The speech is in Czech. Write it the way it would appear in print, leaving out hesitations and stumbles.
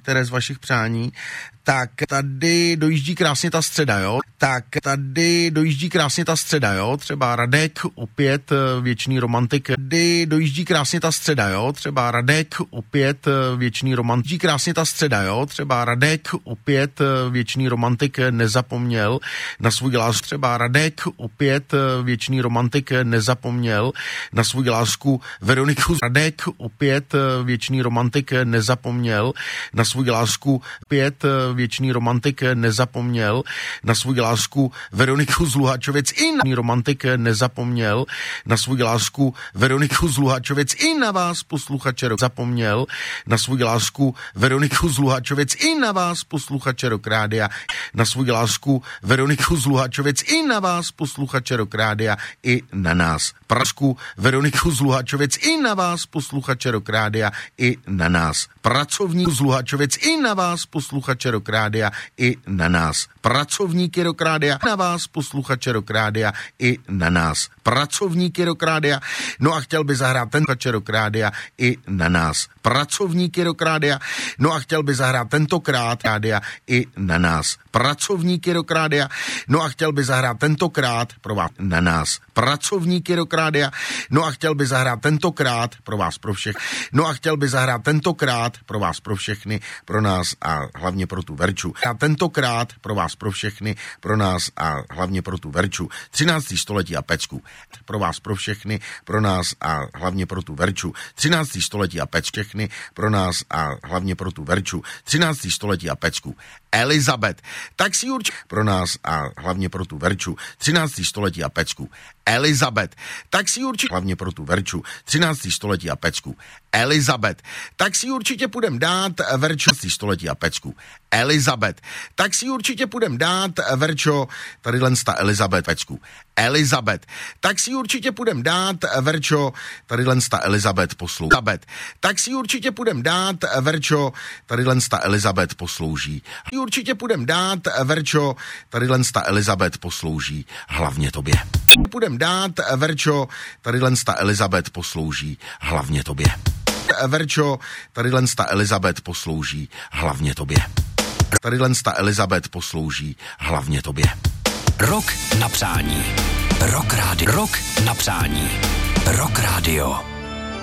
některé z vašich přání, tak tady dojíždí krásně ta středa, jo? Třeba Radek, opět věčný romantik. Tady dojíždí krásně ta středa, jo? Třeba Radek, opět věčný romantik. Třeba Radek, opět věčný romantik nezapomněl na svůj lásku. Třeba Radek, opět věčný romantik nezapomněl na svůj lásku Veroniku. Radek, opět věčný romantik nezapomněl na svůj lásku. Opět věčný romantik nezapomněl na svůj lásku Veroniku z Luhačovic. I romantik nezapomněl na svůj lásku Veroniku z Luhačovic. I na vás, posluchače, zapomněl na svůj lásku Veroniku z Luhačovic. I na vás, posluchače Rock Rádia, na svůj lásku Veroniku z Luhačovic. I na vás, posluchače Rock Rádia, i na nás. Prasku Veroniku z Luhačovic. I na vás, posluchače Rock Rádia, i na nás. Pracovník z Luhačovic. I na vás, posluchače Rock Rádia, i na nás. Pracovníky Rock Rádia, na vás, posluchače Rock Rádia, i na nás. Pracovníky Rock Rádia, no a chtěl by zahrát ten Rock Rádia i na nás. Pracovníky Rock Rádia, no a chtěl by zahrát tentokrát Rádia i na nás. Pracovníky Rock Rádia, no a chtěl by zahrát tentokrát pro vás na nás. Pracovníky Rock Rádia, no a chtěl by zahrát tentokrát pro vás pro všech. No a chtěl by zahrát tentokrát pro vás pro všechny, pro nás a hlavně pro tu Verču. A tentokrát pro vás pro všechny, pro nás a hlavně pro tu Verču. 13. století a pecku. Pro vás pro všechny, pro nás a hlavně pro tu Verču. 13. století a pecku. Všechny pro nás a hlavně pro tu Verču. 13. století a pecku. Elizabeth, tak si určitě pro nás a hlavně pro tu Verču. 13. století a pecku. Elizabeth, tak si určitě hlavně pro tu Verču. 13. století a pecku. Elizabeth, tak si určitě půjdem dát Verčo 13. století a pecku. Elizabeth, tak si určitě půjdem dát Verčo, tadyhle ta Elizabeth pecku. Elizabeth, tak si určitě půjdem dát Verčo, tadyhle ta Elizabeth poslouží. Tak si určitě půjdem dát Verčo, tadyhle ta Elizabeth poslouží. Určitě půjdem dát Verčo, tadyhle ta Elizabeth poslouží hlavně tobě. Půjdem dát Verčo, tadyhle ta Elizabeth poslouží hlavně tobě. Verčo, tadyhle ta Elizabeth poslouží hlavně tobě. Tadyhle ta Elizabeth poslouží hlavně tobě. Rock na přání. Rock Radio. Rock na přání. Rock Radio.